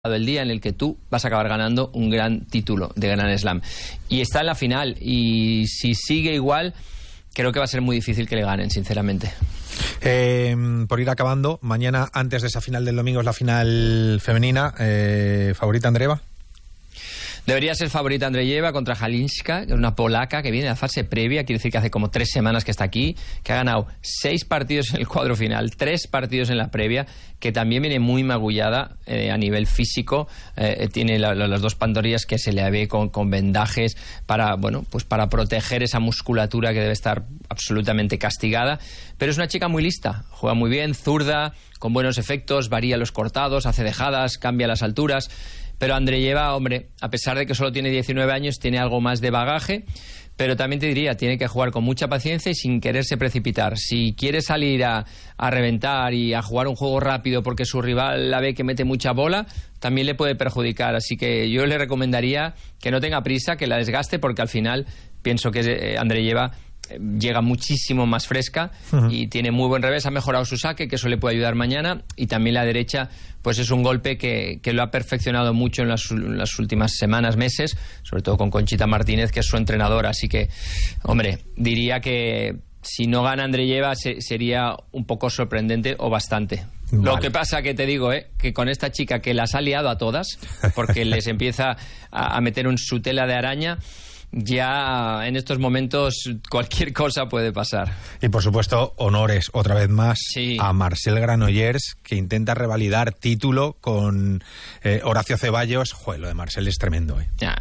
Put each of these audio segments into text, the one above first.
el día en el que tú vas a acabar ganando un gran título de Grand Slam. Y está en la final, y si sigue igual, creo que va a ser muy difícil que le ganen, sinceramente. Por ir acabando, mañana, antes de esa final del domingo, es la final femenina. ¿Favorita Andreeva? Debería ser favorita Andreeva contra Halinska, que es una polaca que viene de la fase previa, quiere decir que hace como 3 semanas que está aquí, que ha ganado 6 partidos en el cuadro final, 3 partidos en la previa, que también viene muy magullada a nivel físico. Tiene las 2 pantorrillas que se le ve con vendajes para, bueno, pues para proteger esa musculatura que debe estar absolutamente castigada. Pero es una chica muy lista, juega muy bien, zurda, con buenos efectos, varía los cortados, hace dejadas, cambia las alturas. Pero Andreeva, hombre, a pesar de que solo tiene 19 años, tiene algo más de bagaje, pero también te diría, tiene que jugar con mucha paciencia y sin quererse precipitar. Si quiere salir a reventar y a jugar un juego rápido porque su rival la ve que mete mucha bola, también le puede perjudicar. Así que yo le recomendaría que no tenga prisa, que la desgaste, porque al final pienso que Andreeva llega muchísimo más fresca y tiene muy buen revés, ha mejorado su saque, que eso le puede ayudar mañana, y también la derecha pues es un golpe que lo ha perfeccionado mucho en las últimas semanas, meses, sobre todo con Conchita Martínez, que es su entrenadora. Así que, hombre, diría que si no gana Andreeva sería un poco sorprendente, o bastante. Vale. Lo que pasa que te digo, que con esta chica que las ha liado a todas, porque les empieza a meter en su tela de araña, ya en estos momentos cualquier cosa puede pasar. Y por supuesto, honores otra vez más a Marcel Granollers, que intenta revalidar título con Horacio Ceballos. Joder, lo de Marcel es tremendo. Ya.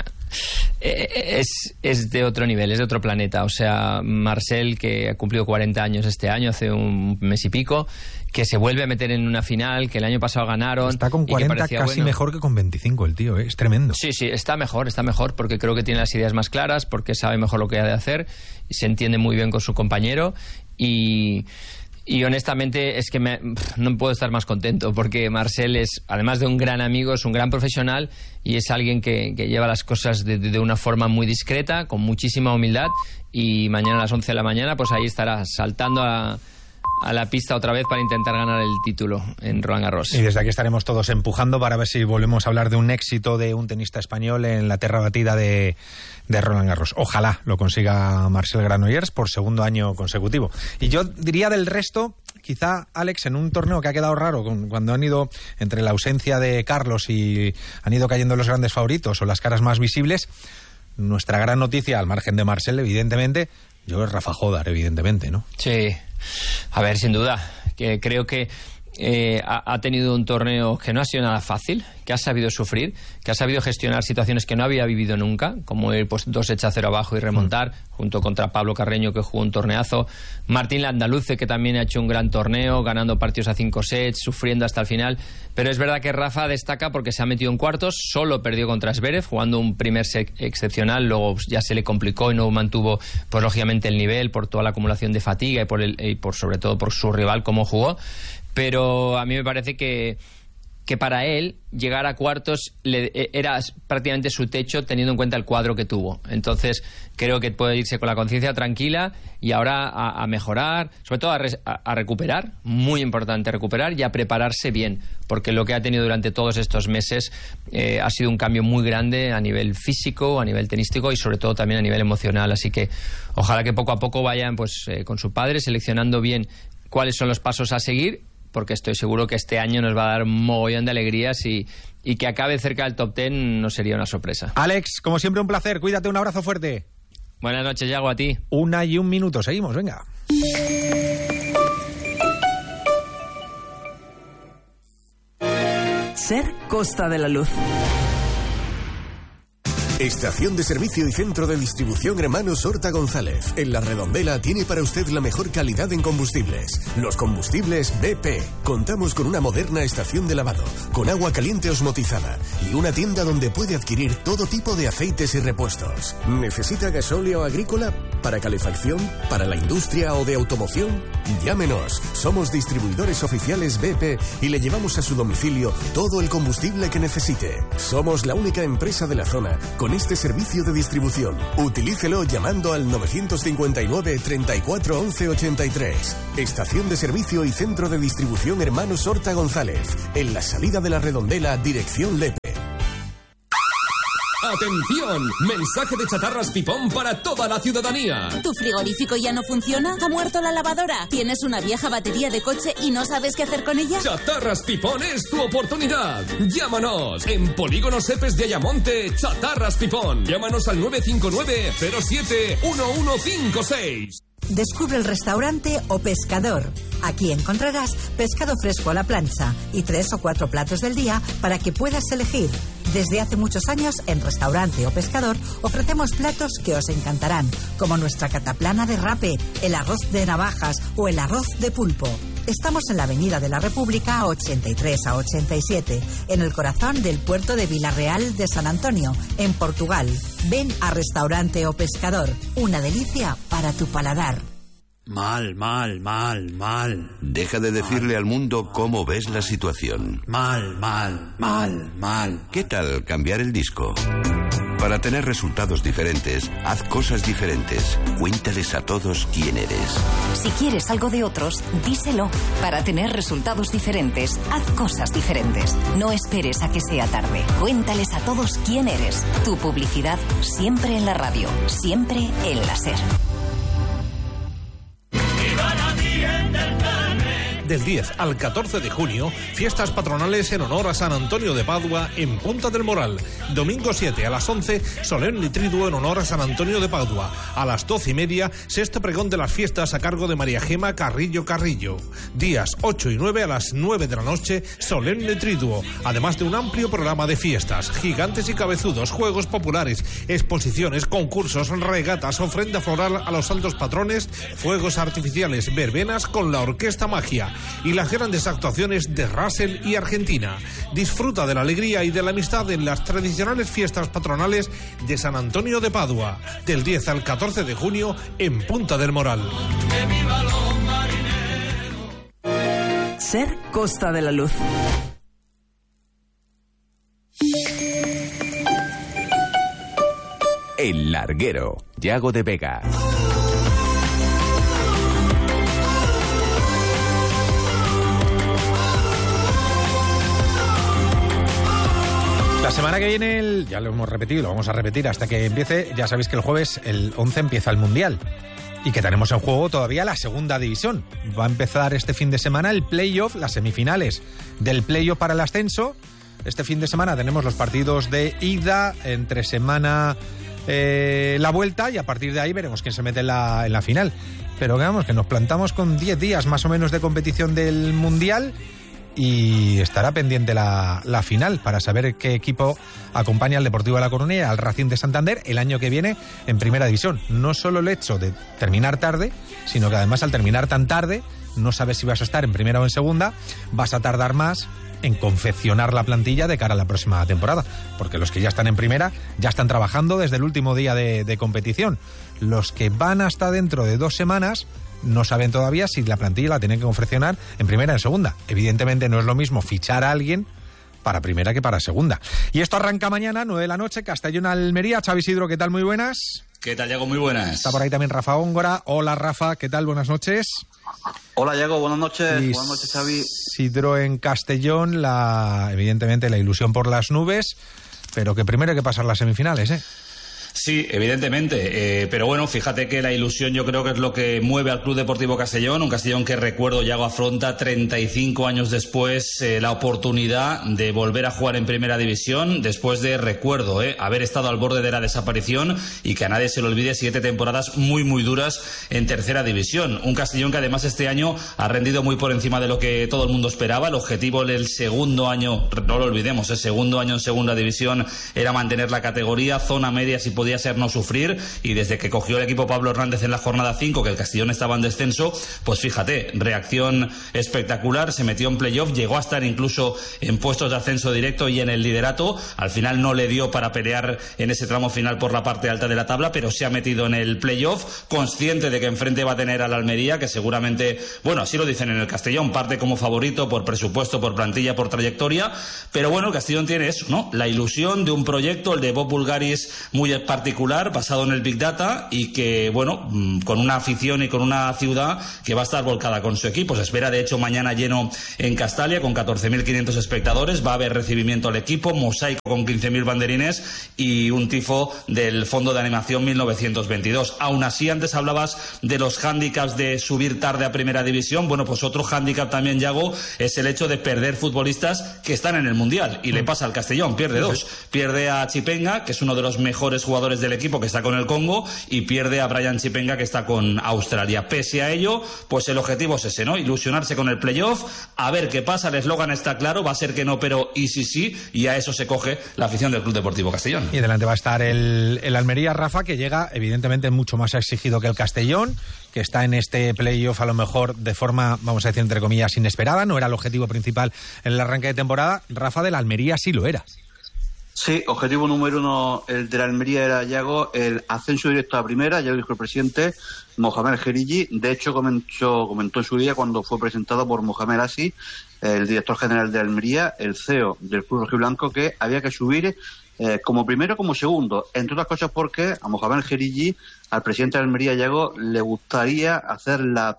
Es de otro nivel, es de otro planeta. O sea, Marcel, que ha cumplido 40 años este año, hace un mes y pico, que se vuelve a meter en una final, que el año pasado ganaron. Está con 40 casi mejor que con 25 el tío, es tremendo. Sí, está mejor, porque creo que tiene las ideas más claras, porque sabe mejor lo que ha de hacer, y se entiende muy bien con su compañero, y honestamente es que no puedo estar más contento, porque Marcel es, además de un gran amigo, es un gran profesional, y es alguien que lleva las cosas de una forma muy discreta, con muchísima humildad, y mañana a las 11 de la mañana pues ahí estará saltando a la pista otra vez para intentar ganar el título en Roland Garros. Y desde aquí estaremos todos empujando para ver si volvemos a hablar de un éxito de un tenista español en la tierra batida de Roland Garros. Ojalá lo consiga Marcel Granollers por 2º año consecutivo. Y yo diría del resto, quizá, Alex, en un torneo que ha quedado raro, cuando han ido entre la ausencia de Carlos y han ido cayendo los grandes favoritos o las caras más visibles, nuestra gran noticia, al margen de Marcel, evidentemente, yo creo que Rafa Jodar, evidentemente, ¿no? Sí, a ver, sin duda, que creo que ha tenido un torneo que no ha sido nada fácil, que ha sabido sufrir, que ha sabido gestionar situaciones que no había vivido nunca, como ir pues 2-0 abajo y remontar, junto contra Pablo Carreño, que jugó un torneazo, Martín Landaluce, que también ha hecho un gran torneo, ganando partidos a 5 sets, sufriendo hasta el final. Pero es verdad que Rafa destaca porque se ha metido en cuartos, solo perdió contra Zverev, jugando un primer set excepcional, luego ya se le complicó y no mantuvo, pues lógicamente, el nivel por toda la acumulación de fatiga y por sobre todo por su rival, cómo jugó. Pero a mí me parece que para él llegar a cuartos era prácticamente su techo, teniendo en cuenta el cuadro que tuvo. Entonces creo que puede irse con la conciencia tranquila y ahora a mejorar, sobre todo a recuperar, muy importante recuperar, y a prepararse bien, porque lo que ha tenido durante todos estos meses ha sido un cambio muy grande a nivel físico, a nivel tenístico y sobre todo también a nivel emocional. Así que ojalá que poco a poco vayan pues con su padre seleccionando bien cuáles son los pasos a seguir, porque estoy seguro que este año nos va a dar un mogollón de alegrías, y que acabe cerca del top 10 no sería una sorpresa. Alex, como siempre, un placer. Cuídate, un abrazo fuerte. Buenas noches, Yago, a ti. 1 minuto, seguimos, venga. Ser Costa de la Luz. Estación de servicio y centro de distribución Hermanos Horta González. En La Redondela tiene para usted la mejor calidad en combustibles. Los combustibles BP. Contamos con una moderna estación de lavado, con agua caliente osmotizada y una tienda donde puede adquirir todo tipo de aceites y repuestos. ¿Necesita gasóleo agrícola? ¿Para calefacción? ¿Para la industria o de automoción? Llámenos. Somos distribuidores oficiales BP y le llevamos a su domicilio todo el combustible que necesite. Somos la única empresa de la zona con este servicio de distribución. Utilícelo llamando al 959 34 11 83. Estación de servicio y centro de distribución Hermanos Horta González. En la salida de la Redondela, dirección Lepe. ¡Atención! Mensaje de Chatarras Pipón para toda la ciudadanía. ¿Tu frigorífico ya no funciona? ¿Ha muerto la lavadora? ¿Tienes una vieja batería de coche y no sabes qué hacer con ella? Chatarras Pipón es tu oportunidad. Llámanos en Polígono Sepes de Ayamonte, Chatarras Pipón. Llámanos al 959 07 1156. Descubre el restaurante O Pescador. Aquí encontrarás pescado fresco a la plancha y 3 o 4 platos del día para que puedas elegir. Desde hace muchos años en Restaurante O Pescador ofrecemos platos que os encantarán, como nuestra cataplana de rape, el arroz de navajas o el arroz de pulpo. Estamos en la Avenida de la República 83 a 87, en el corazón del puerto de Vilarreal de San Antonio, en Portugal. Ven a Restaurante O Pescador, una delicia para tu paladar. Mal. Deja de decirle al mundo cómo ves la situación. Mal. ¿Qué tal cambiar el disco? Para tener resultados diferentes, haz cosas diferentes. Cuéntales a todos quién eres. Si quieres algo de otros, díselo. Para tener resultados diferentes, haz cosas diferentes. No esperes a que sea tarde. Cuéntales a todos quién eres. Tu publicidad siempre en la radio, siempre en la SER. Del 10 al 14 de junio, fiestas patronales en honor a San Antonio de Padua en Punta del Moral. Domingo 7 a las 11, solemne triduo en honor a San Antonio de Padua. A las 12:30, sexto pregón de las fiestas a cargo de María Gema Carrillo. Días 8 y 9 a las 9 de la noche, solemne triduo. Además de un amplio programa de fiestas, gigantes y cabezudos, juegos populares, exposiciones, concursos, regatas, ofrenda floral a los santos patrones, fuegos artificiales, verbenas con la Orquesta Magia y las grandes actuaciones de Russell y Argentina. Disfruta de la alegría y de la amistad en las tradicionales fiestas patronales de San Antonio de Padua, del 10 al 14 de junio en Punta del Moral. SER Costa de la Luz. El Larguero, Yago de Vega. La semana que viene, ya lo hemos repetido, lo vamos a repetir hasta que empiece. Ya sabéis que el jueves, el 11, empieza el Mundial y que tenemos en juego todavía la segunda división. Va a empezar este fin de semana el playoff, las semifinales del playoff para el ascenso. Este fin de semana tenemos los partidos de ida, entre semana la vuelta, y a partir de ahí veremos quién se mete en la final. Pero digamos que nos plantamos con 10 días más o menos de competición del Mundial. Y estará pendiente la final para saber qué equipo acompaña al Deportivo de La Coruña y al Racing de Santander el año que viene en Primera División. No solo el hecho de terminar tarde, sino que además al terminar tan tarde no sabes si vas a estar en Primera o en Segunda, vas a tardar más en confeccionar la plantilla de cara a la próxima temporada, porque los que ya están en Primera ya están trabajando desde el último día de competición. Los que van hasta dentro de 2 semanas no saben todavía si la plantilla la tienen que confeccionar en Primera o en Segunda. Evidentemente no es lo mismo fichar a alguien para Primera que para Segunda. Y esto arranca mañana, 9 de la noche, Castellón-Almería. Xavi Isidro, ¿qué tal? Muy buenas. ¿Qué tal, Yago? Muy buenas. Está por ahí también Rafa Góngora. Hola, Rafa, ¿qué tal? Buenas noches. Hola, Yago, buenas noches. Y buenas noches, Xavi. Isidro en Castellón, evidentemente la ilusión por las nubes, pero que primero hay que pasar las semifinales, ¿eh? Sí, evidentemente, pero bueno, fíjate que la ilusión yo creo que es lo que mueve al Club Deportivo Castellón, un Castellón que recuerdo Yago afronta 35 años después la oportunidad de volver a jugar en Primera División, después de, recuerdo, haber estado al borde de la desaparición y que a nadie se le olvide 7 temporadas muy muy duras en Tercera División. Un Castellón que además este año ha rendido muy por encima de lo que todo el mundo esperaba. El objetivo del segundo año, no lo olvidemos, el segundo año en Segunda División era mantener la categoría, zona media si podía ser no sufrir, y desde que cogió el equipo Pablo Hernández en la jornada 5, que el Castellón estaba en descenso, pues fíjate, reacción espectacular, se metió en playoff, llegó a estar incluso en puestos de ascenso directo y en el liderato. Al final no le dio para pelear en ese tramo final por la parte alta de la tabla, pero se ha metido en el playoff, consciente de que enfrente va a tener al Almería, que seguramente, bueno, así lo dicen en el Castellón, parte como favorito por presupuesto, por plantilla, por trayectoria, pero bueno, el Castellón tiene eso, ¿no? La ilusión de un proyecto, el de Bob Bulgaris, muy particular, basado en el Big Data, y que, bueno, con una afición y con una ciudad que va a estar volcada con su equipo. Se espera, de hecho, mañana lleno en Castalia, con 14.500 espectadores, va a haber recibimiento al equipo, mosaico con 15.000 banderines y un tifo del Fondo de Animación 1922. Aún así, antes hablabas de los hándicaps de subir tarde a Primera División. Bueno, pues otro hándicap también, Yago, es el hecho de perder futbolistas que están en el Mundial, y le pasa al Castellón, pierde dos. Pierde a Chipenga, que es uno de los mejores jugadores del equipo, que está con el Congo, y pierde a Brian Chipenga, que está con Australia. Pese a ello, pues el objetivo es ese, ¿no? Ilusionarse con el playoff, a ver qué pasa. El eslogan está claro, va a ser que no, pero y sí, y a eso se coge la afición del Club Deportivo Castellón. Y delante va a estar el Almería, Rafa, que llega evidentemente mucho más exigido que el Castellón, que está en este playoff a lo mejor de forma, vamos a decir entre comillas, inesperada. No era el objetivo principal en el arranque de temporada. Rafa, del Almería sí lo era. Sí, objetivo número uno, el de la Almería, era, Yago, el ascenso directo a primera. Ya lo dijo el presidente Mohamed Gerigi. De hecho, comentó en su día, cuando fue presentado por Mohamed Asi, el director general de Almería, el CEO del club rojiblanco, que había que subir como primero, como segundo, entre otras cosas porque a Mohamed Gerigi, al presidente de Almería, Yago, le gustaría hacer la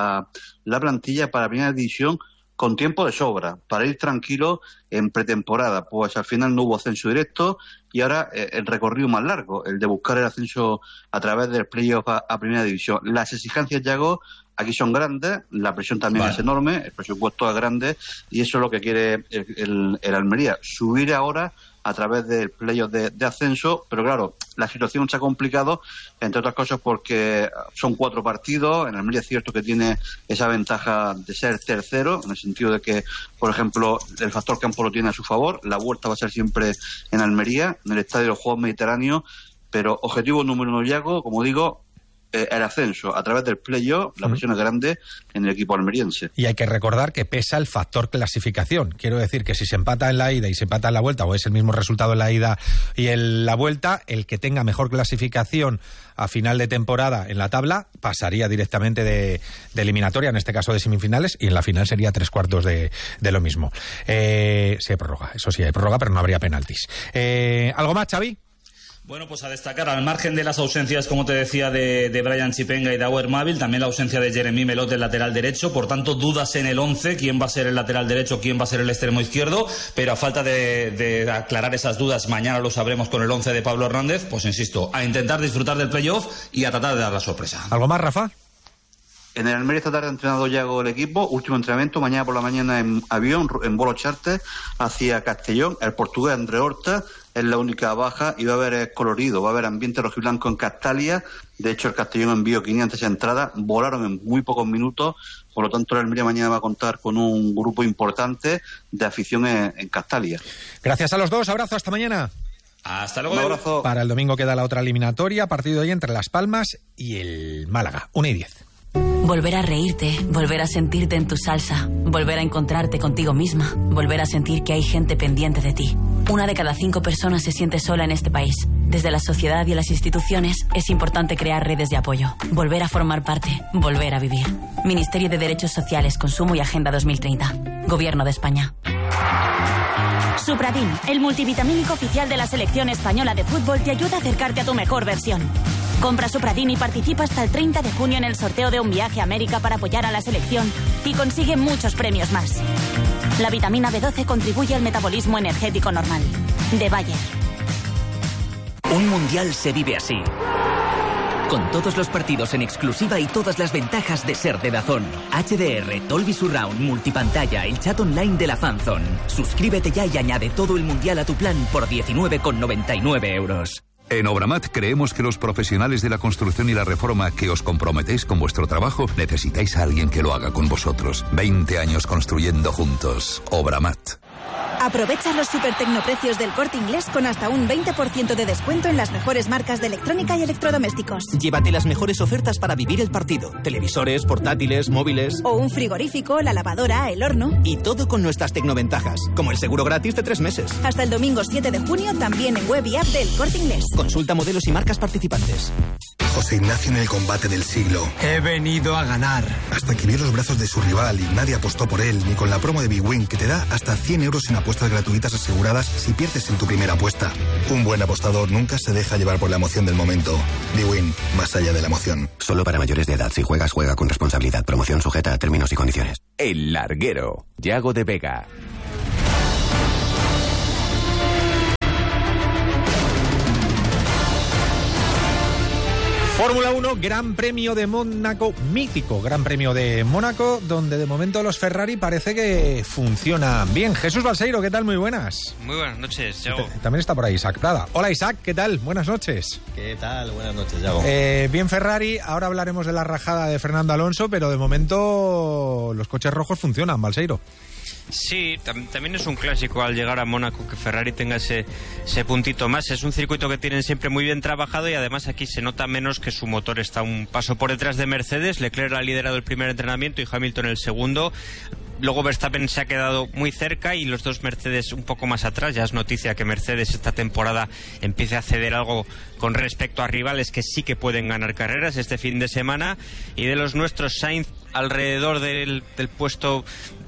plantilla para Primera División con tiempo de sobra, para ir tranquilo en pretemporada. Pues al final no hubo ascenso directo, y ahora el recorrido más largo, el de buscar el ascenso a través del playoff a Primera División. Las exigencias, Yago, aquí son grandes, la presión también es enorme, el presupuesto es grande, y eso es lo que quiere el Almería, subir ahora a través del playoff de ascenso. Pero claro, la situación se ha complicado, entre otras cosas porque son 4 partidos. En Almería es cierto que tiene esa ventaja de ser tercero, en el sentido de que, por ejemplo, el factor campo lo tiene a su favor. La vuelta va a ser siempre en Almería, en el Estadio de los Juegos Mediterráneos, pero objetivo número uno, Yago, como digo, el ascenso a través del playoff. La presión es grande en el equipo almeriense. Y hay que recordar que pesa el factor clasificación. Quiero decir que si se empata en la ida y se empata en la vuelta, o es el mismo resultado en la ida y en la vuelta, el que tenga mejor clasificación a final de temporada en la tabla pasaría directamente de eliminatoria, en este caso de semifinales, y en la final sería 3/4 de lo mismo. Sí hay prórroga, eso sí hay prórroga, pero no habría penaltis. ¿Algo más, Xavi? Bueno, pues a destacar, al margen de las ausencias, como te decía, de Brian Chipenga y de Auer Mávil, también la ausencia de Jeremy Melot, el lateral derecho. Por tanto, dudas en el 11, quién va a ser el lateral derecho, quién va a ser el extremo izquierdo, pero a falta de aclarar esas dudas, mañana lo sabremos con el 11 de Pablo Hernández. Pues insisto, a intentar disfrutar del playoff y a tratar de dar la sorpresa. ¿Algo más, Rafa? En el Almería esta tarde ha entrenado Yago el equipo, último entrenamiento, mañana por la mañana en avión, en vuelo charter, hacia Castellón. El portugués André Horta es la única baja, y va a haber colorido, va a haber ambiente rojiblanco en Castalia. De hecho, el Castellón envió 500 entradas, volaron en muy pocos minutos, por lo tanto el Almería mañana va a contar con un grupo importante de afición en Castalia. Gracias a los dos, abrazo, hasta mañana. Hasta luego. Un abrazo. Para el domingo queda la otra eliminatoria, partido hoy entre Las Palmas y el Málaga, 1:10. Volver a reírte, volver a sentirte en tu salsa, volver a encontrarte contigo misma, volver a sentir que hay gente pendiente de ti. 1 de cada 5 personas se siente sola en este país. Desde la sociedad y las instituciones es importante crear redes de apoyo, volver a formar parte, volver a vivir. Ministerio de Derechos Sociales, Consumo y Agenda 2030. Gobierno de España. Supradin, el multivitamínico oficial de la selección española de fútbol, te ayuda a acercarte a tu mejor versión. Compra Supradin y participa hasta el 30 de junio en el sorteo de un viaje a América para apoyar a la selección, y consigue muchos premios más. La vitamina B12 contribuye al metabolismo energético normal. De Bayer. Un mundial se vive así. Con todos los partidos en exclusiva y todas las ventajas de ser de DAZN. HDR, Dolby Surround, multipantalla, el chat online de la Fanzone. Suscríbete ya y añade todo el mundial a tu plan por 19,99 euros. En Obramat creemos que los profesionales de la construcción y la reforma que os comprometéis con vuestro trabajo necesitáis a alguien que lo haga con vosotros. 20 años construyendo juntos. Obramat. Aprovecha los supertecnoprecios del Corte Inglés con hasta un 20% de descuento en las mejores marcas de electrónica y electrodomésticos. Llévate las mejores ofertas para vivir el partido. Televisores, portátiles, móviles... O un frigorífico, la lavadora, el horno... Y todo con nuestras tecnoventajas, como el seguro gratis de 3 meses. Hasta el domingo 7 de junio también en web y app del Corte Inglés. Consulta modelos y marcas participantes. José Ignacio en el combate del siglo. He venido a ganar. Hasta que vio los brazos de su rival y nadie apostó por él, ni con la promo de Big Win, que te da hasta 100 euros en apuestas gratuitas aseguradas si pierdes en tu primera apuesta. Un buen apostador nunca se deja llevar por la emoción del momento. Big Win, más allá de la emoción. Solo para mayores de edad. Si juegas, juega con responsabilidad. Promoción sujeta a términos y condiciones. El Larguero. Yago de Vega. Fórmula 1, Gran Premio de Mónaco, mítico Gran Premio de Mónaco, donde de momento los Ferrari parece que funcionan bien. Jesús Balseiro, ¿qué tal? Muy buenas. Muy buenas noches, Yago. También está por ahí Isaac Prada. Hola Isaac, ¿qué tal? Buenas noches. ¿Qué tal? Buenas noches, Yago. Bien Ferrari, ahora hablaremos de la rajada de Fernando Alonso, pero de momento los coches rojos funcionan, Balseiro. Sí, también es un clásico al llegar a Mónaco que Ferrari tenga ese puntito más. Es un circuito que tienen siempre muy bien trabajado y además aquí se nota menos que su motor está un paso por detrás de Mercedes. Leclerc ha liderado el primer entrenamiento y Hamilton el segundo. Luego Verstappen se ha quedado muy cerca y los dos Mercedes un poco más atrás. Ya es noticia que Mercedes esta temporada empiece a ceder algo con respecto a rivales que sí que pueden ganar carreras este fin de semana. Y de los nuestros, Sainz alrededor del puesto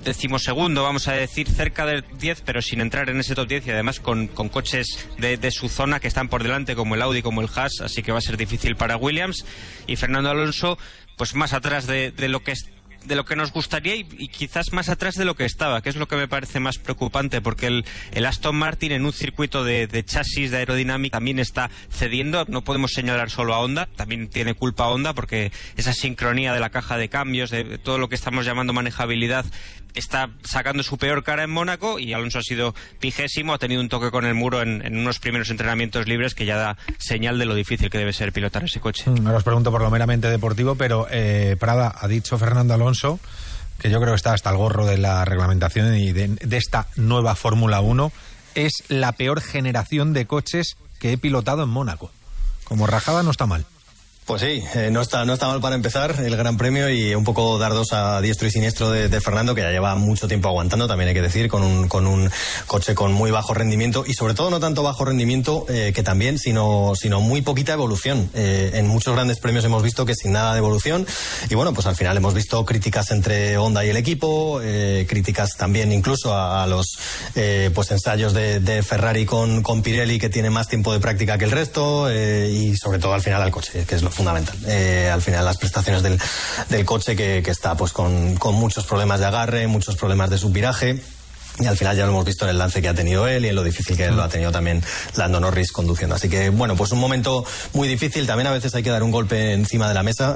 12º, vamos a decir, cerca del 10, pero sin entrar en ese top 10 y además con coches de su zona que están por delante, como el Audi, como el Haas, así que va a ser difícil para Williams. Y Fernando Alonso, pues más atrás de lo que nos gustaría y quizás más atrás de lo que estaba, que es lo que me parece más preocupante, porque el Aston Martin en un circuito de chasis, de aerodinámica, también está cediendo. No podemos señalar solo a Honda, también tiene culpa Honda, porque esa sincronía de la caja de cambios, de todo lo que estamos llamando manejabilidad, está sacando su peor cara en Mónaco y Alonso ha sido 20º, ha tenido un toque con el muro en unos primeros entrenamientos libres que ya da señal de lo difícil que debe ser pilotar ese coche. Ahora os pregunto por lo meramente deportivo, pero Prada, ha dicho Fernando Alonso, que yo creo que está hasta el gorro de la reglamentación y de esta nueva Fórmula 1, es la peor generación de coches que he pilotado en Mónaco. Como rajada no está mal. Pues sí, no está mal para empezar el Gran Premio y un poco dardos a diestro y siniestro de Fernando, que ya lleva mucho tiempo aguantando, también hay que decir, con un coche con muy bajo rendimiento y sobre todo no tanto bajo rendimiento que también, sino muy poquita evolución. En muchos grandes premios hemos visto que sin nada de evolución y bueno, pues al final hemos visto críticas entre Honda y el equipo, críticas también incluso a los pues ensayos de Ferrari con Pirelli, que tiene más tiempo de práctica que el resto y sobre todo al final al coche, que es lo fundamental. Al final las prestaciones del coche que está pues con muchos problemas de agarre, muchos problemas de subviraje. Y al final ya lo hemos visto en el lance que ha tenido él y en lo difícil que lo ha tenido también Lando Norris conduciendo. Así que, bueno, pues un momento muy difícil. También a veces hay que dar un golpe encima de la mesa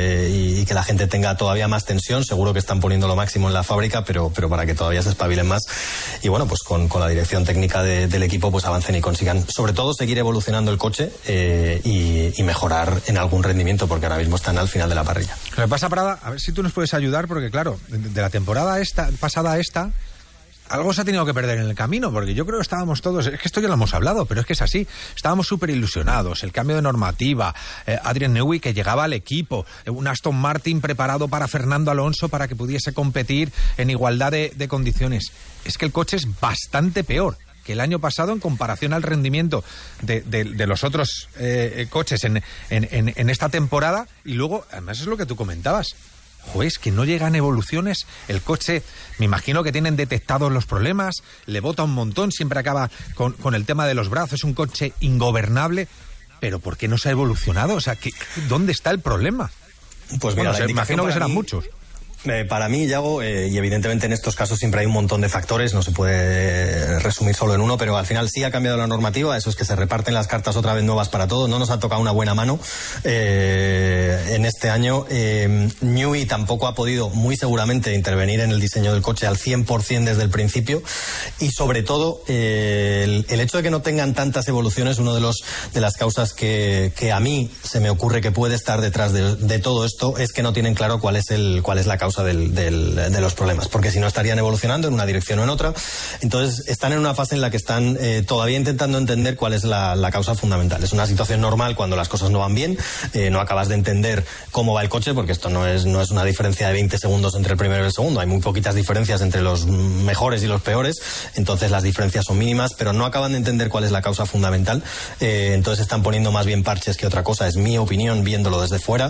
y que la gente tenga todavía más tensión. Seguro que están poniendo lo máximo en la fábrica, pero para que todavía se espabilen más. Y bueno, pues con la dirección técnica del equipo pues avancen y consigan, sobre todo, seguir evolucionando el coche y mejorar en algún rendimiento, porque ahora mismo están al final de la parrilla. Lo que pasa, Prada, a ver si tú nos puedes ayudar, porque claro, de la temporada pasada a esta, algo se ha tenido que perder en el camino, porque yo creo que estábamos todos, es que esto ya lo hemos hablado, pero es que es así, estábamos súper ilusionados, el cambio de normativa, Adrian Newey que llegaba al equipo, un Aston Martin preparado para Fernando Alonso para que pudiese competir en igualdad de condiciones. Es que el coche es bastante peor que el año pasado en comparación al rendimiento de los otros coches en esta temporada, y luego, además es lo que tú comentabas, es que no llegan evoluciones, el coche, me imagino que tienen detectados los problemas, le bota un montón, siempre acaba con el tema de los brazos, es un coche ingobernable, pero ¿por qué no se ha evolucionado? O sea, ¿dónde está el problema? Pues mira, bueno, imagino que serán muchos. Para mí, Yago, y evidentemente en estos casos siempre hay un montón de factores, no se puede resumir solo en uno, pero al final sí ha cambiado la normativa, eso es que se reparten las cartas otra vez nuevas para todo, no nos ha tocado una buena mano en este año. Newey tampoco ha podido, muy seguramente, intervenir en el diseño del coche al 100% desde el principio, y sobre todo el hecho de que no tengan tantas evoluciones, una de las causas que a mí se me ocurre que puede estar detrás de todo esto es que no tienen claro cuál es la causa causa de los problemas, porque si no estarían evolucionando en una dirección o en otra. Entonces están en una fase en la que están todavía intentando entender cuál es la causa fundamental. Es una situación normal cuando las cosas no van bien, no acabas de entender cómo va el coche, porque esto no es una diferencia de 20 segundos entre el primero y el segundo, hay muy poquitas diferencias entre los mejores y los peores, entonces las diferencias son mínimas, pero no acaban de entender cuál es la causa fundamental, entonces están poniendo más bien parches que otra cosa, es mi opinión viéndolo desde fuera,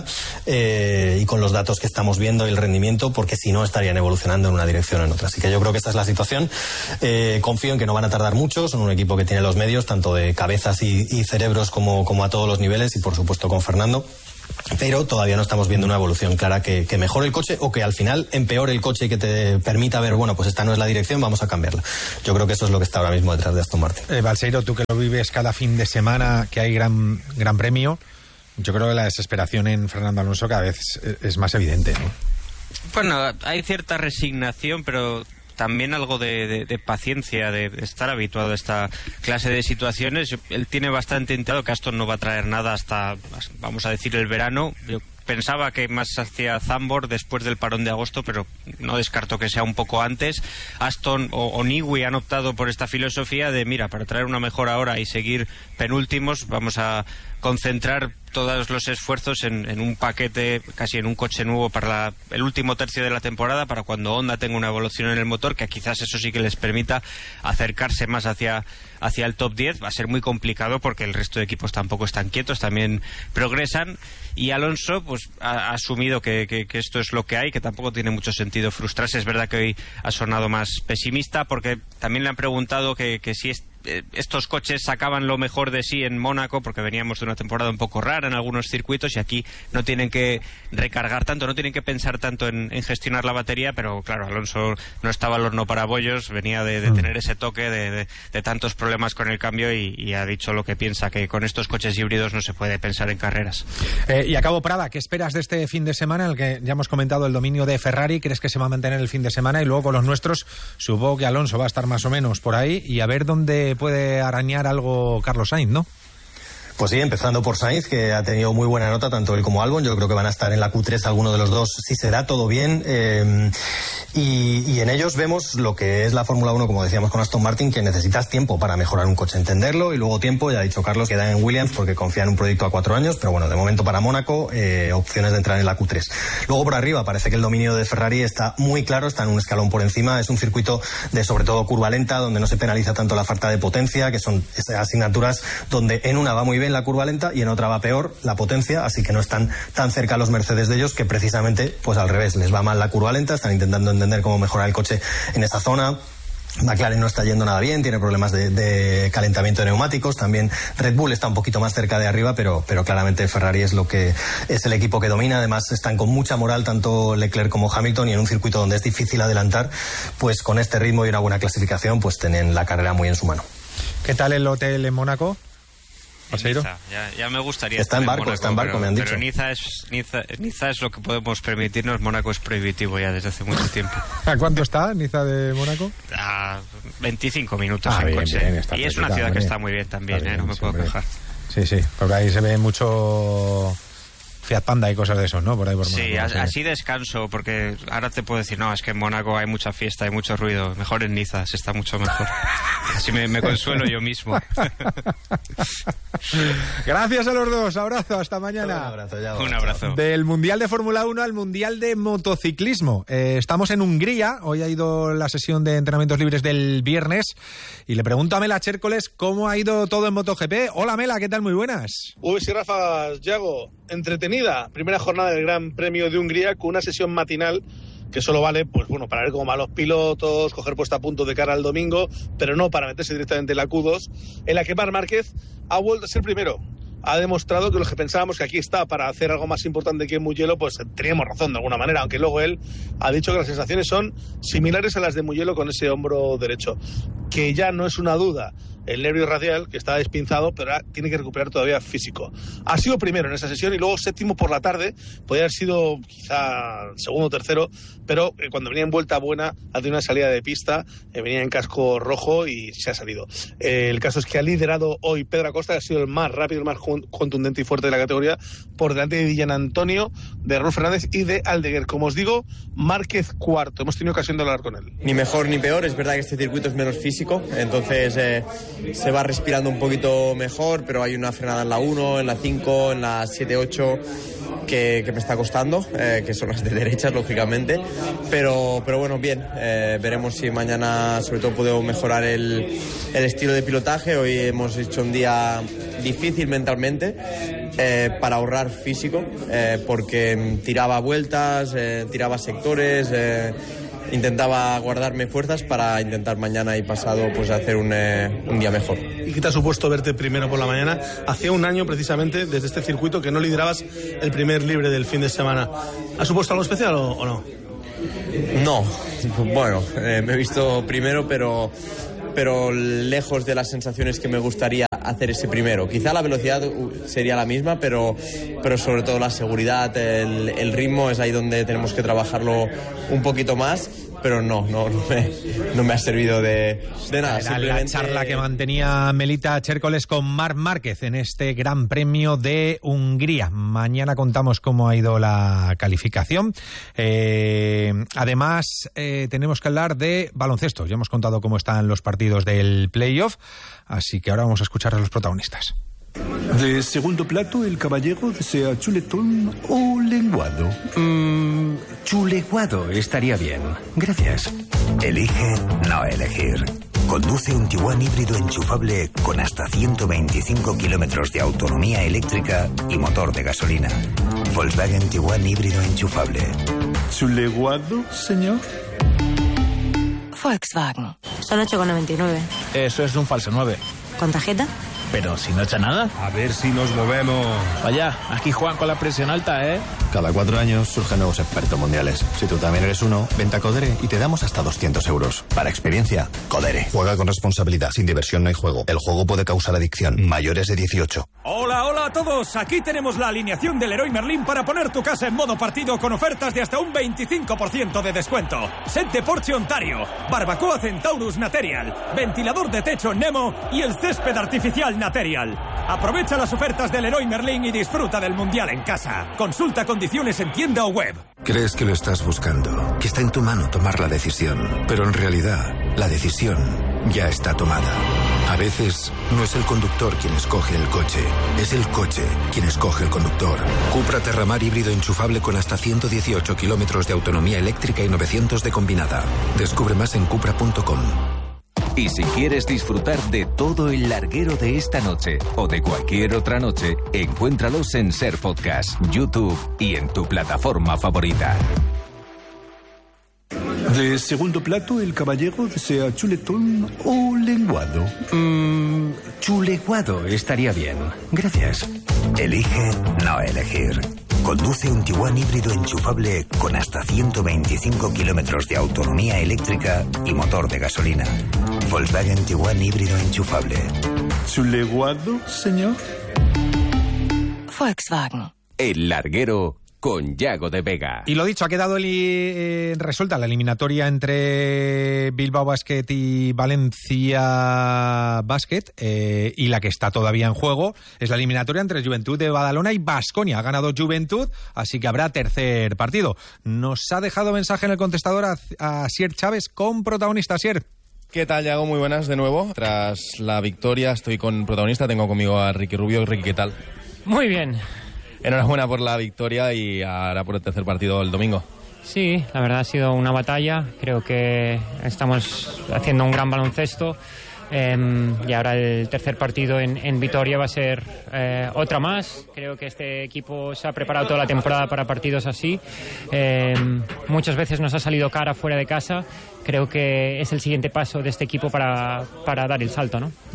y con los datos que estamos viendo y el rendimiento, porque si no estarían evolucionando en una dirección o en otra. Así que yo creo que esta es la situación. Confío en que no van a tardar mucho, son un equipo que tiene los medios, tanto de cabezas y cerebros como a todos los niveles, y por supuesto con Fernando. Pero todavía no estamos viendo una evolución clara que mejore el coche o que al final empeore el coche y que te permita ver, bueno, pues esta no es la dirección, vamos a cambiarla. Yo creo que eso es lo que está ahora mismo detrás de Aston Martin. Balseiro, tú que lo vives cada fin de semana, que hay gran premio, yo creo que la desesperación en Fernando Alonso cada vez es más evidente, ¿no? Bueno, hay cierta resignación, pero también algo de paciencia, de estar habituado a esta clase de situaciones. Él tiene bastante enterado que Aston no va a traer nada hasta, vamos a decir, el verano. Yo pensaba que más hacia Zandvoort después del parón de agosto, pero no descarto que sea un poco antes. Aston o Newey han optado por esta filosofía de, mira, para traer una mejora ahora y seguir penúltimos, vamos a concentrar todos los esfuerzos en un paquete, casi en un coche nuevo para el último tercio de la temporada, para cuando Honda tenga una evolución en el motor, que quizás eso sí que les permita acercarse más hacia el top 10. Va a ser muy complicado porque el resto de equipos tampoco están quietos, también progresan, y Alonso pues ha asumido que esto es lo que hay, que tampoco tiene mucho sentido frustrarse. Es verdad que hoy ha sonado más pesimista porque también le han preguntado que si estos coches sacaban lo mejor de sí en Mónaco, porque veníamos de una temporada un poco rara en algunos circuitos, y aquí no tienen que recargar tanto, no tienen que pensar tanto en gestionar la batería, pero claro, Alonso no estaba al horno para bollos, venía de tener ese toque de tantos problemas con el cambio, y ha dicho lo que piensa, que con estos coches híbridos no se puede pensar en carreras. Y a cabo, Prada, ¿qué esperas de este fin de semana, en el que ya hemos comentado el dominio de Ferrari? ¿Crees que se va a mantener el fin de semana? Y luego con los nuestros, supongo que Alonso va a estar más o menos por ahí, y a ver dónde puede arañar algo Carlos Sainz, ¿no? Pues sí, empezando por Sainz, que ha tenido muy buena nota, tanto él como Albon. Yo creo que van a estar en la Q3 alguno de los dos, si se da todo bien. Y en ellos vemos lo que es la Fórmula 1, como decíamos con Aston Martin, que necesitas tiempo para mejorar un coche, entenderlo, y luego tiempo, ya ha dicho Carlos, queda en Williams porque confía en un proyecto a 4 años, pero bueno, de momento para Mónaco, opciones de entrar en la Q3. Luego por arriba, parece que el dominio de Ferrari está muy claro, está en un escalón por encima. Es un circuito de sobre todo curva lenta, donde no se penaliza tanto la falta de potencia, que son esas asignaturas donde en una va muy bien la curva lenta y en otra va peor la potencia, así que no están tan cerca los Mercedes de ellos, que precisamente pues al revés, les va mal la curva lenta, están intentando entender cómo mejorar el coche en esa zona. McLaren no está yendo nada bien, tiene problemas de calentamiento de neumáticos, también Red Bull está un poquito más cerca de arriba, pero claramente Ferrari es el equipo que domina. Además están con mucha moral tanto Leclerc como Hamilton, y en un circuito donde es difícil adelantar, pues con este ritmo y una buena clasificación, pues tienen la carrera muy en su mano. ¿Qué tal el hotel en Mónaco? Niza, ya me gustaría. Está en barco, me han dicho. Pero Niza es lo que podemos permitirnos. Mónaco es prohibitivo ya desde hace mucho tiempo. ¿A cuánto está Niza de Mónaco? A 25 minutos en coche. Bien, y es una ciudad que está muy bien también, bien, no me puedo quejar. Sí, porque ahí se ve mucho Fiat Panda y cosas de esos, ¿no? Por ahí por Mónaco. Sí, así descanso, porque ahora te puedo decir, no, es que en Mónaco hay mucha fiesta, hay mucho ruido. Mejor en Niza, se está mucho mejor. Así me consuelo yo mismo. Gracias a los dos, abrazo, hasta mañana. Un abrazo. Del Mundial de Fórmula 1 al Mundial de Motociclismo. Estamos en Hungría, hoy ha ido la sesión de entrenamientos libres del viernes, y le pregunto a Mela Chércoles cómo ha ido todo en MotoGP. Hola Mela, ¿qué tal? Muy buenas. Uy, sí, Rafa, Yago, entretenida. Primera jornada del Gran Premio de Hungría, con una sesión matinal que solo vale, pues bueno, para ver cómo van los pilotos, coger puesta a punto de cara al domingo, pero no para meterse directamente en la Q2, en la que Marc Márquez ha vuelto a ser primero. Ha demostrado que los que pensábamos que aquí está para hacer algo más importante que en Mugello, pues teníamos razón de alguna manera, aunque luego él ha dicho que las sensaciones son similares a las de Mugello con ese hombro derecho. que ya no es una duda el nervio radial, que está despinzado, pero ahora tiene que recuperar todavía físico. Ha sido primero en esa sesión y luego séptimo por la tarde. Podría haber sido quizá segundo o tercero, pero cuando venía en vuelta buena, ha tenido una salida de pista, venía en casco rojo y se ha salido. El caso es que ha liderado hoy Pedro Acosta, que ha sido el más rápido, el más contundente y fuerte de la categoría, por delante de Villan Antonio, de Raúl Fernández y de Aldeguer. Como os digo, Márquez cuarto. Hemos tenido ocasión de hablar con él. Ni mejor ni peor, es verdad que este circuito es menos físico, entonces se va respirando un poquito mejor, pero hay una frenada en la 1, en la 5, en la 7-8 que me está costando, que son las de derechas, lógicamente, pero bueno, bien, veremos si mañana sobre todo puedo mejorar el estilo de pilotaje. Hoy hemos hecho un día difícil mentalmente para ahorrar físico, porque tiraba vueltas, tiraba sectores, intentaba guardarme fuerzas para intentar mañana y pasado pues hacer un día mejor. ¿Y qué te ha supuesto verte primero por la mañana? Hacía un año precisamente desde este circuito que no liderabas el primer libre del fin de semana. ¿Ha supuesto algo especial o no? No, bueno, me he visto primero, pero lejos de las sensaciones que me gustaría hacer ese primero. Quizá la velocidad sería la misma, pero sobre todo la seguridad, el ritmo es ahí donde tenemos que trabajarlo un poquito más. Pero no me ha servido de nada. Era la charla que mantenía Melita Chércoles con Marc Márquez en este Gran Premio de Hungría. Mañana contamos cómo ha ido la calificación. Además, tenemos que hablar de baloncesto. Ya hemos contado cómo están los partidos del playoff, así que ahora vamos a escuchar a los protagonistas. De segundo plato, el caballero desea chuletón o lenguado. Chuleguado estaría bien. Gracias. Elige no elegir. Conduce un Tiguan híbrido enchufable con hasta 125 kilómetros de autonomía eléctrica y motor de gasolina. Volkswagen Tiguan híbrido enchufable. ¿Chuleguado, señor? Volkswagen. Son 8,99. Eso es un falso 9. ¿Con tarjeta? Pero si no echa nada. A ver si nos movemos. Vaya, aquí Juan con la presión alta, ¿eh? Cada 4 años surgen nuevos expertos mundiales. Si tú también eres uno, vente a Codere y te damos hasta 200 euros. Para experiencia, Codere. Juega con responsabilidad. Sin diversión no hay juego. El juego puede causar adicción. Mayores de 18. Hola, hola a todos. Aquí tenemos la alineación del Leroy Merlin para poner tu casa en modo partido con ofertas de hasta un 25% de descuento. Set de Porsche Ontario, barbacoa Centaurus Material, ventilador de techo Nemo y el césped artificial Material. Aprovecha las ofertas del Leroy Merlin y disfruta del Mundial en casa. Consulta condiciones en tienda o web. Crees que lo estás buscando, que está en tu mano tomar la decisión, pero en realidad la decisión ya está tomada. A veces no es el conductor quien escoge el coche, es el coche quien escoge el conductor. Cupra Terramar híbrido enchufable con hasta 118 kilómetros de autonomía eléctrica y 900 de combinada. Descubre más en cupra.com. Y si quieres disfrutar de todo el larguero de esta noche o de cualquier otra noche, encuéntralos en Ser Podcast, YouTube y en tu plataforma favorita. De segundo plato, el caballero desea chuletón o lenguado. Chuleguado estaría bien. Gracias. Elige no elegir. Conduce un Tiguan híbrido enchufable con hasta 125 kilómetros de autonomía eléctrica y motor de gasolina. Volkswagen Tiguan híbrido enchufable. ¿Chuleguado, señor? Volkswagen. El larguero con Yago de Vega. Y lo dicho, ha quedado resuelta la eliminatoria entre Bilbao Basket y Valencia Basket, y la que está todavía en juego es la eliminatoria entre Juventud de Badalona y Baskonia. Ha ganado Juventud, así que habrá tercer partido. Nos ha dejado mensaje en el contestador a Sier Chávez con protagonista. Sier. ¿Qué tal, Yago? Muy buenas de nuevo. Tras la victoria estoy con protagonista, tengo conmigo a Ricky Rubio. Ricky, ¿qué tal? Muy bien. Enhorabuena por la victoria y ahora por el tercer partido el domingo. Sí, la verdad ha sido una batalla. Creo que estamos haciendo un gran baloncesto. Y ahora el tercer partido en Vitoria va a ser otra más. Creo que este equipo se ha preparado toda la temporada para partidos así. Muchas veces nos ha salido cara fuera de casa. Creo que es el siguiente paso de este equipo para dar el salto, ¿no?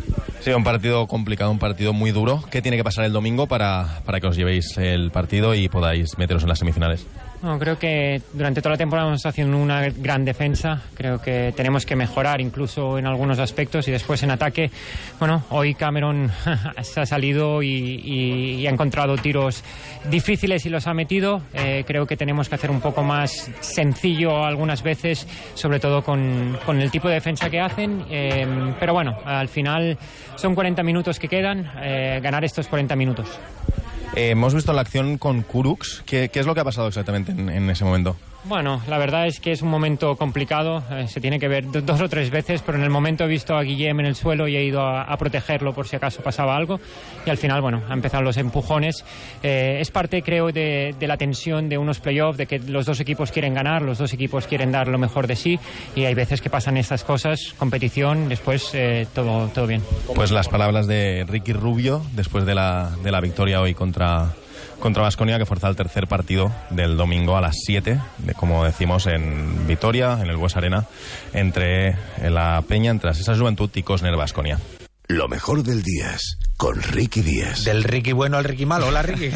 Sí, un partido complicado, un partido muy duro. ¿Qué tiene que pasar el domingo para que os llevéis el partido y podáis meteros en las semifinales? No, creo que durante toda la temporada hemos estado haciendo una gran defensa. Creo que tenemos que mejorar incluso en algunos aspectos, y después en ataque, bueno, hoy Cameron se ha salido y ha encontrado tiros difíciles y los ha metido. Creo que tenemos que hacer un poco más sencillo algunas veces, sobre todo con el tipo de defensa que hacen. Pero bueno, al final son 40 minutos que quedan, ganar estos 40 minutos. Hemos visto la acción con Kurucs. ¿Qué es lo que ha pasado exactamente en ese momento? Bueno, la verdad es que es un momento complicado, se tiene que ver 2 o 3 veces, pero en el momento he visto a Guillem en el suelo y he ido a protegerlo por si acaso pasaba algo, y al final, bueno, han empezado los empujones. Es parte, creo, de la tensión de unos playoffs, de que los dos equipos quieren ganar, los dos equipos quieren dar lo mejor de sí, y hay veces que pasan estas cosas, competición, después todo bien. Pues las palabras de Ricky Rubio después de la victoria hoy contra Baskonia, que fuerza el tercer partido del domingo a las 7, como decimos, en Vitoria, en el Bues Arena, entre la Peña, entre esa Juventud y Cosner Baskonia. Lo mejor del Díaz, con Ricky Díaz. Del Ricky bueno al Ricky malo. Hola, Ricky.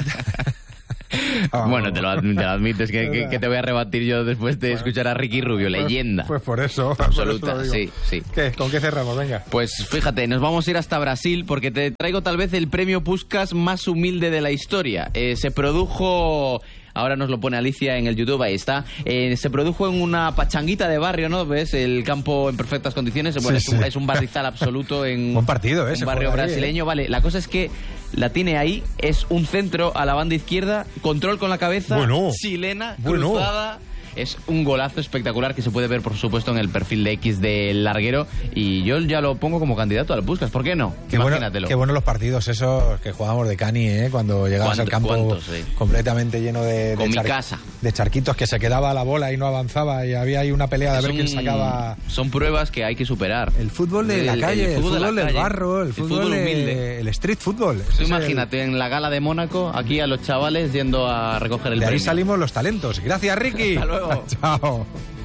Bueno, te lo admites que te voy a rebatir yo después de escuchar a Ricky Rubio, leyenda. Pues por eso. Absoluta, por eso lo digo. sí. ¿Con qué cerramos? Venga. Pues fíjate, nos vamos a ir hasta Brasil porque te traigo tal vez el premio Puskás más humilde de la historia. Se produjo... Ahora nos lo pone Alicia en el YouTube, ahí está. Se produjo en una pachanguita de barrio, ¿no? ¿Ves? El campo en perfectas condiciones. Bueno, sí, es un barrizal absoluto en buen partido, un barrio brasileño. Vale, la cosa es que la tiene ahí, es un centro a la banda izquierda, control con la cabeza, chilena, cruzada. Es un golazo espectacular que se puede ver, por supuesto, en el perfil de X del larguero. Y yo ya lo pongo como candidato al Puskás. ¿Por qué no? Imagínatelo. Qué buenos los partidos esos que jugábamos de cani, cuando llegabas al campo completamente lleno de charquitos, que se quedaba la bola y no avanzaba. Y había ahí una pelea de ver quién sacaba. Son pruebas que hay que superar. El fútbol de la calle, el fútbol del barro, el fútbol humilde. El street fútbol. Imagínate, en la gala de Mónaco, aquí a los chavales yendo a recoger el premio. De ahí salimos los talentos. Gracias, Ricky. Hasta luego. Chao.